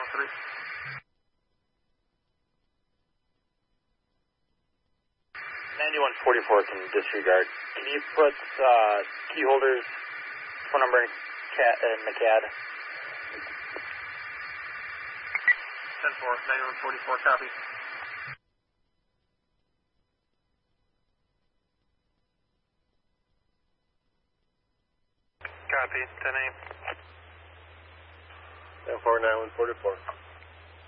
3. 9144 can disregard. Can you put key holders, phone number, in the CAD? 10-4, 9144, copy. Copy, 10-8. 10-4, 9144.